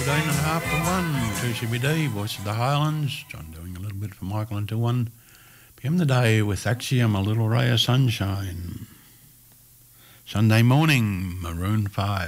15 and a half to 1, 2CBD, Voice of the Highlands. John doing a little bit for Michael until 1 p.m. the day with Axiom, A Little Ray of Sunshine. Sunday morning, Maroon 5.